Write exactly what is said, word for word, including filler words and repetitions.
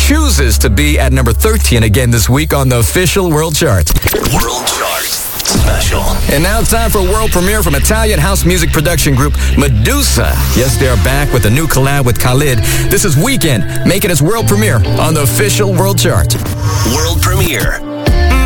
chooses to be at number thirteen again this week on the official World Chart. World Chart Special. And now it's time for a world premiere from Italian house music production group Medusa. Yes, they are back with a new collab with Khalid. This is Weekend, making its world premiere on the official World Chart. World premiere.